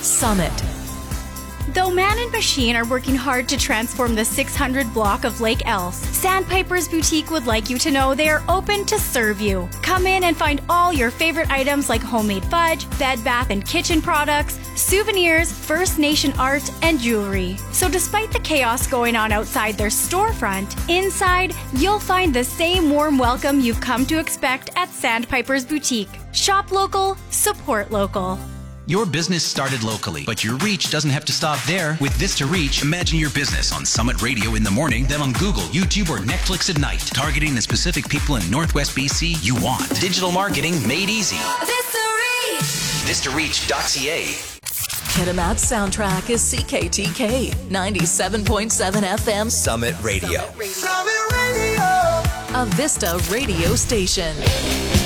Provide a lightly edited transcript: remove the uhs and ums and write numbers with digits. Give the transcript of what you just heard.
Summit. Though man and machine are working hard to transform the 600 block of Lake Else, Sandpiper's Boutique would like you to know they are open to serve you. Come in and find all your favorite items like homemade fudge, bed, bath, and kitchen products, souvenirs, First Nation art, and jewelry. So despite the chaos going on outside their storefront, inside, you'll find the same warm welcome you've come to expect at Sandpiper's Boutique. Shop local, support local. Your business started locally, but your reach doesn't have to stop there. With Vista Reach, imagine your business on Summit Radio in the morning, then on Google, YouTube, or Netflix at night, targeting the specific people in Northwest BC you want. Digital marketing made easy. Vista Reach. VistaReach.ca. Kitimat's soundtrack is CKTK 97.7 FM Summit Radio. Summit Radio. A Vista radio station.